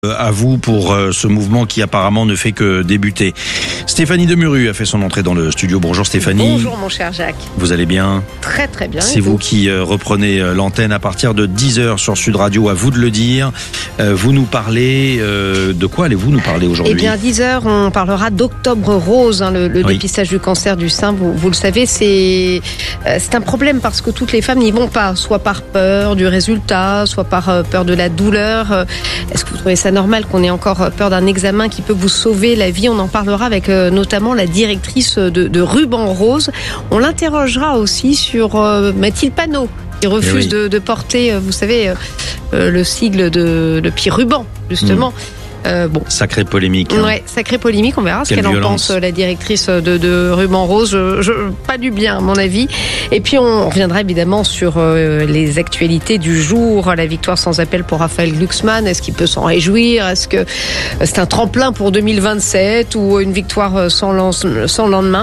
À vous pour ce mouvement qui apparemment ne fait que débuter. Stéphanie Demuru a fait son entrée dans le studio. Bonjour Stéphanie. Bonjour mon cher Jacques. Vous allez bien ? Très très bien. C'est vous qui reprenez l'antenne à partir de 10h sur Sud Radio, à vous de le dire. Vous nous parlez, de quoi allez-vous nous parler aujourd'hui ? Eh bien à 10h on parlera d'Octobre Rose, le dépistage du cancer du sein. Vous le savez, c'est un problème parce que toutes les femmes n'y vont pas, soit par peur du résultat, soit par peur de la douleur. Est-ce que vous trouvez ça normal qu'on ait encore peur d'un examen qui peut vous sauver la vie ? On en parlera avec notamment la directrice de Ruban Rose. On l'interrogera aussi sur Mathilde Panot, qui refuse de porter, vous savez, le sigle de Pierre Ruban, justement. Sacrée polémique. Ouais, sacrée polémique. On verra ce qu'elle en pense, la directrice de Ruban Rose. Pas du bien, à mon avis. Et puis, on reviendra évidemment sur les actualités du jour. La victoire sans appel pour Raphaël Glucksmann. Est-ce qu'il peut s'en réjouir ? Est-ce que c'est un tremplin pour 2027 ou une victoire sans lendemain ?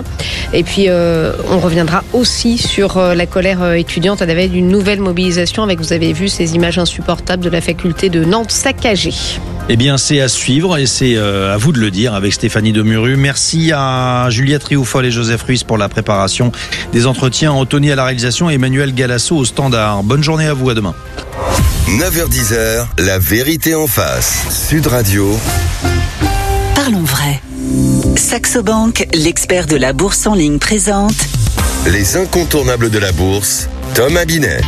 Et puis, on reviendra aussi sur la colère étudiante à la veille d'une nouvelle mobilisation avec, vous avez vu, ces images insupportables de la faculté de Nantes saccagée. Eh bien, c'est à suivre et c'est à vous de le dire avec Stéphanie Demuru. Merci à Juliette Rioufol et Joseph Ruiz pour la préparation des entretiens, Anthony à la réalisation et Emmanuel Galasso au standard. Bonne journée à vous, à demain. 9h-10h, la vérité en face. Sud Radio. Parlons vrai. Saxo Bank, l'expert de la bourse en ligne, présente Les incontournables de la bourse, Thomas Binet.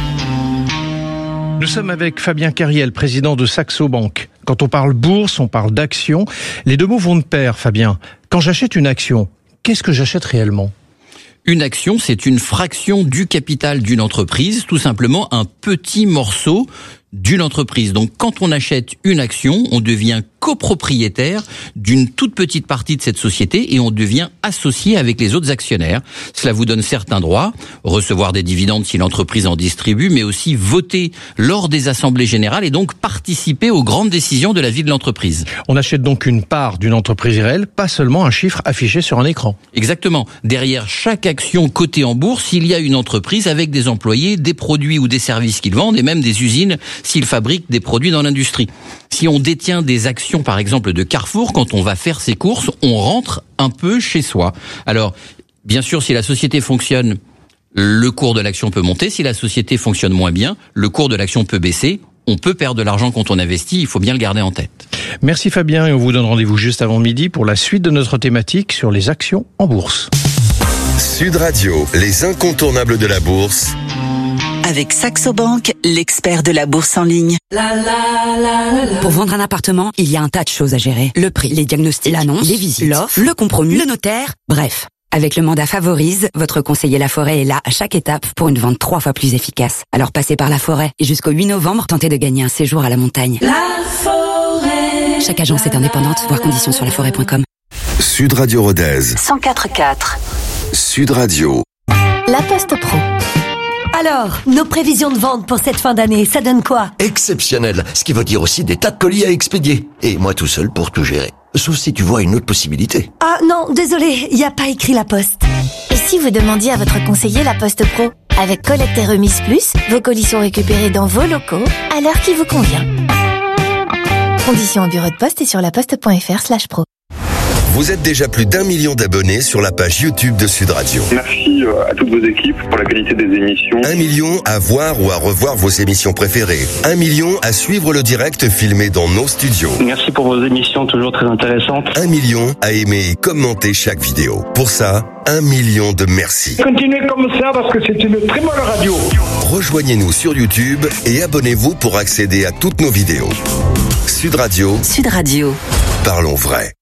Nous sommes avec Fabien Cariel, président de Saxo Bank. Quand on parle bourse, on parle d'action. Les deux mots vont de pair, Fabien. Quand j'achète une action, qu'est-ce que j'achète réellement ? Une action, c'est une fraction du capital d'une entreprise, tout simplement un petit morceau d'une entreprise. Donc quand on achète une action, on devient copropriétaire d'une toute petite partie de cette société et on devient associé avec les autres actionnaires. Cela vous donne certains droits, recevoir des dividendes si l'entreprise en distribue, mais aussi voter lors des assemblées générales et donc participer aux grandes décisions de la vie de l'entreprise. On achète donc une part d'une entreprise réelle, pas seulement un chiffre affiché sur un écran. Exactement. Derrière chaque action cotée en bourse, il y a une entreprise avec des employés, des produits ou des services qu'ils vendent et même des usines s'ils fabriquent des produits dans l'industrie. Si on détient des actions, par exemple, de Carrefour, quand on va faire ses courses, on rentre un peu chez soi. Alors, bien sûr, si la société fonctionne, le cours de l'action peut monter. Si la société fonctionne moins bien, le cours de l'action peut baisser. On peut perdre de l'argent quand on investit, il faut bien le garder en tête. Merci Fabien et on vous donne rendez-vous juste avant midi pour la suite de notre thématique sur les actions en bourse. Sud Radio, les incontournables de la bourse. avec Saxo Bank, l'expert de la bourse en ligne. Pour vendre un appartement, il y a un tas de choses à gérer. Le prix, les diagnostics, l'annonce, les visites, l'offre, le compromis, le notaire, bref. Avec le mandat Favorise, votre conseiller Laforêt est là à chaque étape pour une vente 3 fois plus efficace. Alors passez par Laforêt et jusqu'au 8 novembre, tentez de gagner un séjour à la montagne. Laforêt. Chaque agence est indépendante, voir conditions sur laforêt.com. Sud Radio Rodez. 104.4. Sud Radio. La Poste Pro. Alors, nos prévisions de vente pour cette fin d'année, ça donne quoi? Exceptionnel, ce qui veut dire aussi des tas de colis à expédier. Et moi tout seul pour tout gérer. Sauf si tu vois une autre possibilité. Ah non, désolé, il n'y a pas écrit La Poste. Et si vous demandiez à votre conseiller La Poste Pro? Avec collecte et remise plus, vos colis sont récupérés dans vos locaux à l'heure qui vous convient. Conditions au bureau de poste et sur laposte.fr/pro. Vous êtes déjà plus d'1 million d'abonnés sur la page YouTube de Sud Radio. Merci à toutes vos équipes pour la qualité des émissions. 1 million à voir ou à revoir vos émissions préférées. 1 million à suivre le direct filmé dans nos studios. Merci pour vos émissions toujours très intéressantes. 1 million à aimer et commenter chaque vidéo. Pour ça, 1 million de merci. Continuez comme ça parce que c'est une très bonne radio. Rejoignez-nous sur YouTube et abonnez-vous pour accéder à toutes nos vidéos. Sud Radio. Sud Radio. Parlons vrai.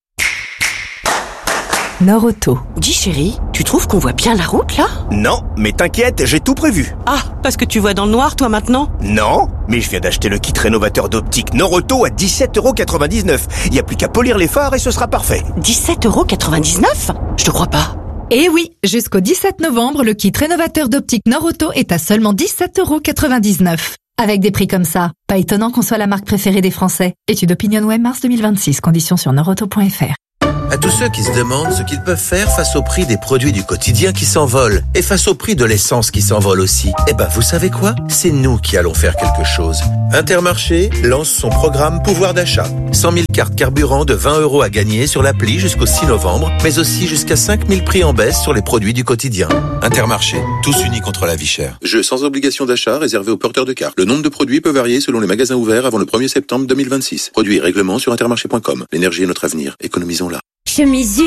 Nord-Auto. Dis chérie, tu trouves qu'on voit bien la route là? Non, mais t'inquiète, j'ai tout prévu. Ah, parce que tu vois dans le noir toi maintenant? Non, mais je viens d'acheter le kit rénovateur d'optique Nord-Auto à 17,99 €. Il n'y a plus qu'à polir les phares et ce sera parfait. 17,99 €? Je te crois pas. Eh oui, jusqu'au 17 novembre, le kit rénovateur d'optique Nord-Auto est à seulement 17,99 €. Avec des prix comme ça, pas étonnant qu'on soit la marque préférée des Français. Étude OpinionWay mars 2026, conditions sur nordauto.fr. tous ceux qui se demandent ce qu'ils peuvent faire face au prix des produits du quotidien qui s'envolent et face au prix de l'essence qui s'envole aussi, vous savez quoi? C'est nous qui allons faire quelque chose. Intermarché lance son programme pouvoir d'achat. 100 000 cartes carburant de 20 € à gagner sur l'appli jusqu'au 6 novembre, mais aussi jusqu'à 5 000 prix en baisse sur les produits du quotidien. Intermarché, tous unis contre la vie chère. Jeu sans obligation d'achat réservé aux porteurs de cartes. Le nombre de produits peut varier selon les magasins ouverts avant le 1er septembre 2026. Produits et règlements sur intermarché.com. L'énergie est notre avenir. Économisons-la. Chemise